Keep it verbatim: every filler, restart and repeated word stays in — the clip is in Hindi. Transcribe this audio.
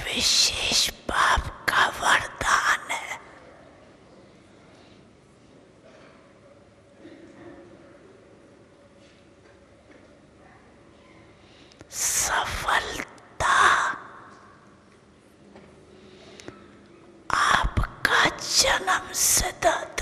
विशेष पाप का वरदान है। सफलता आपका जन्म सिद्ध